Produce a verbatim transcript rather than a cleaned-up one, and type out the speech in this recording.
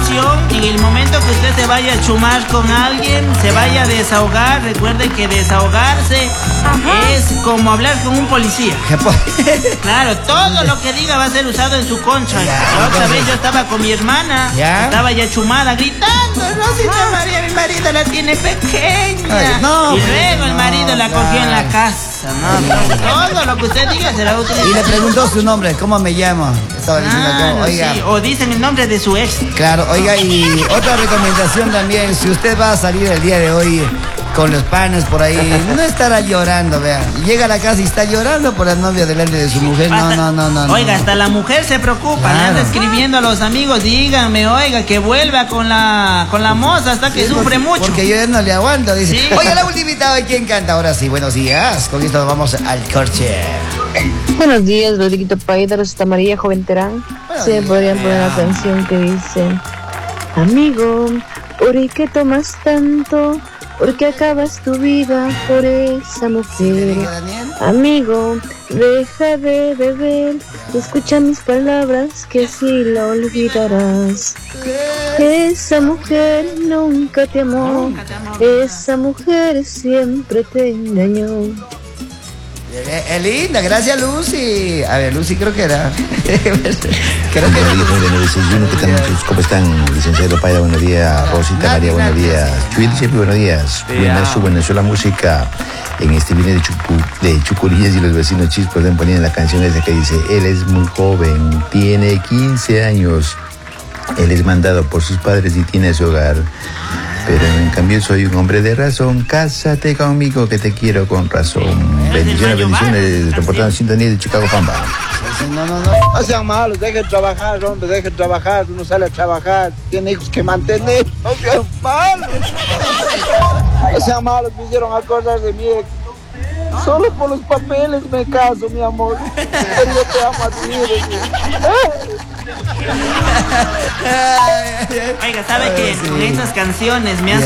recomendación, en el momento que usted se vaya a chumar con alguien, se vaya a desahogar, recuerde que desahogarse Ajá. es como hablar con un policía. Claro, todo lo que diga va a ser usado en su contra. Ya, la otra entonces... vez yo estaba con mi hermana, ¿Ya? estaba ya chumada gritando, Rosita María, mi marido la tiene pequeña. Ay, no, y luego el marido no, la cogió en la casa. No, no, todo lo que usted diga será útil. Y le preguntó su nombre, ¿cómo me llamo? Estaba diciendo ah, como, oiga. Sí, o dicen el nombre de su ex. Claro, oiga, y otra recomendación también, si usted va a salir el día de hoy con los panes por ahí, no estará llorando, vea. Llega a la casa y está llorando por la novia delante de su mujer. No, no, no, no. Oiga, no. hasta la mujer se preocupa, claro. Le anda escribiendo a los amigos, díganme, oiga, que vuelva con la con la moza hasta que sí, sufre porque, mucho. Porque yo ya no le aguanto, dice. Sí. Oiga, la ultimita hoy, ¿quién canta? Ahora sí, buenos días. Con esto vamos al corche. Buenos días, Rodriguito Paida, Rosita María, joven Terán. Se podrían poner la canción que dice: amigo, ¿por qué tomas tanto? Porque acabas tu vida por esa mujer. Amigo, deja de beber, escucha mis palabras que así la olvidarás. Esa mujer nunca te amó, esa mujer siempre te engañó. Es linda, gracias Lucy. A ver, Lucy creo que era. creo que era. ¿Qué tal muchachos? ¿Cómo están? Licenciado Paida, buenos días. Rosita María, buenos días. Chuy, siempre buenos días. Buenas, su Venezuela música. En este vine de, Chucu, de Chucurillas y los vecinos chispas pueden poner la canción esa que dice: él es muy joven, tiene quince años. Él es mandado por sus padres y tiene su hogar. Pero en cambio soy un hombre de razón. Cásate conmigo que te quiero con razón. Bendiciones, bendiciones. Reportando sintonía de Chicago Pamba. No, no, no. No sean malos, dejen trabajar, hombre, dejen trabajar. Uno sale a trabajar, tiene hijos que mantener. No sean malos. No sean malos, me hicieron acordar de mi ex. Solo por los papeles me caso, mi amor. Pero yo te amo a ti. Oiga, ¿sabe que con estas canciones me hace